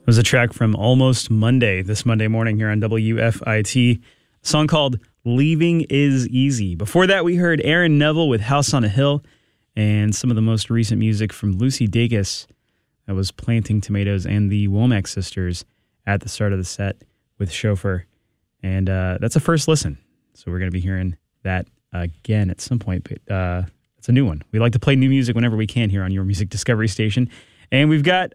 was a track from Almost Monday, this Monday morning here on WFIT. A song called Leaving Is Easy. Before that, we heard Aaron Neville with House on a Hill, and some of the most recent music from Lucy Dacus. That was Planting Tomatoes, and the Womack Sisters at the start of the set with Chauffeur. And that's a first listen. So we're going to be hearing that again at some point. But it's a new one. We like to play new music whenever we can here on your music discovery station. And we've got